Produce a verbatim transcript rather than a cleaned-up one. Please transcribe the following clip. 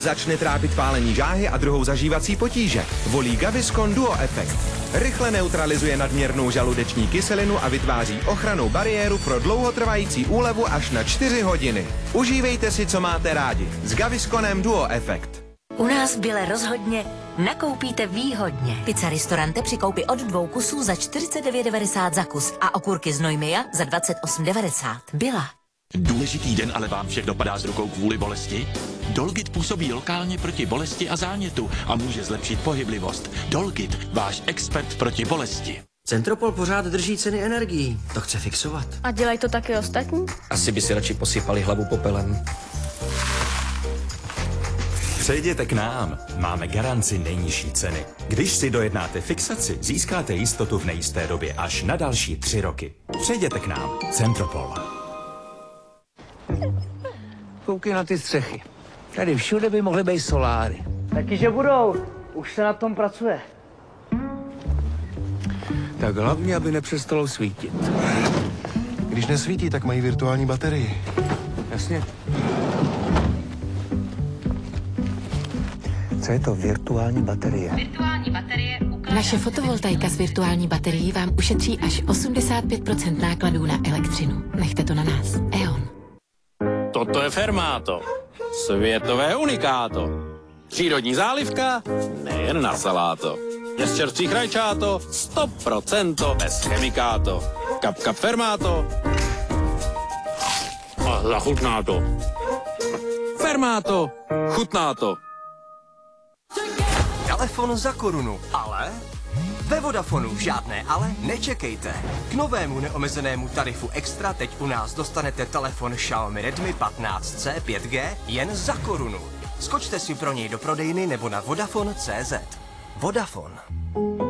Začne trápit pálení žáhy a druhou zažívací potíže. Volí Gaviscon Duo Effect. Rychle neutralizuje nadměrnou žaludeční kyselinu a vytváří ochrannou bariéru pro dlouhotrvající úlevu až na čtyři hodiny. Užívejte si, co máte rádi. S Gavisconem Duo Effect. U nás v Bile rozhodně nakoupíte výhodně. Pizza Ristorante při koupi od dvou kusů za čtyřicet devět devadesát za kus a okurky z Neumia za dvacet osm devadesát. Byla. Důležitý den, ale vám všech dopadá z rukou kvůli bolesti? Dolgit působí lokálně proti bolesti a zánětu a může zlepšit pohyblivost. Dolgit, váš expert proti bolesti. Centropol pořád drží ceny energií. To chce fixovat. A dělají to taky ostatní? Asi by si radši posypali hlavu popelem. Přejděte k nám. Máme garanci nejnižší ceny. Když si dojednáte fixaci, získáte jistotu v nejisté době až na další tři roky. Přejděte k nám. Centropol. Koukej na ty střechy. Tady všude by mohly být soláry. Taky, že budou. Už se na tom pracuje. Tak hlavně, aby nepřestalo svítit. Když nesvítí, tak mají virtuální baterii. Jasně. Co je to virtuální baterie? Virtuální baterie ukazuje... Naše fotovoltaika s virtuální baterií vám ušetří až osmdesát pět procent nákladů na elektřinu. Nechte to na nás. E O N. Toto je Fermáto. Světové unikáto. Přírodní zálivka, nejen na saláto. Z čerstvých rajčáto, sto procent bez chemikáto. Kap kap Fermáto. A zachutná to. Fermáto, chutná to. Telefon za korunu, ale... Ve Vodafonu žádné ale nečekejte. K novému neomezenému tarifu Extra teď u nás dostanete telefon Xiaomi Redmi patnáct C pět G jen za korunu. Skočte si pro něj do prodejny nebo na Vodafone tečka cé zet. Vodafone.